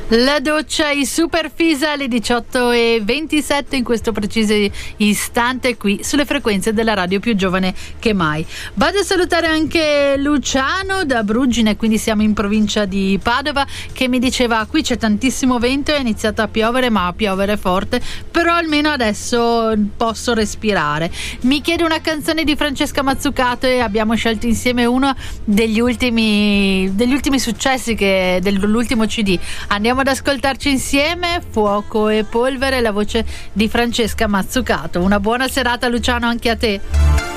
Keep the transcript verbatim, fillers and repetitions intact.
La doccia, i Superfisa alle diciotto e ventisette in questo preciso istante qui sulle frequenze della radio più giovane che mai. Vado a salutare anche Luciano da Brugine, quindi siamo in provincia di Padova, che mi diceva: qui c'è tantissimo vento, è iniziato a piovere, ma a piovere forte, però almeno adesso posso respirare. Mi chiede una canzone di Francesca Mazzucato e abbiamo scelto insieme uno degli ultimi degli ultimi successi che dell'ultimo C D. Andiamo ad ascoltarci insieme Fuoco e Polvere, la voce di Francesca Mazzucato. Una buona serata, Luciano, anche a te.